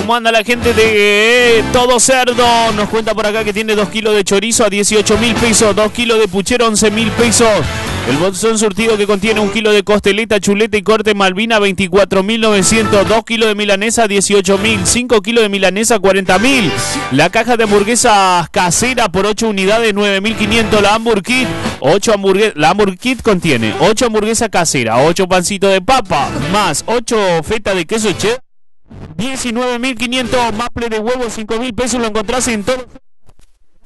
¿Cómo anda la gente de Todo Cerdo? Nos cuenta por acá que tiene 2 kilos de chorizo a 18.000 pesos, 2 kilos de puchero 11.000 pesos. El bolsón surtido que contiene 1 kilo de costeleta, chuleta y corte Malvina 24.900, 2 kilos de milanesa 18.000, 5 kilos de milanesa 40.000. La caja de hamburguesas casera por 8 unidades 9.500. La Hamburg Kit, la Hamburg Kit contiene 8 hamburguesas caseras, 8 pancitos de papa, más 8 fetas de queso cheddar, 19.500. Maple de huevo 5.000 pesos. Lo encontrás en todo.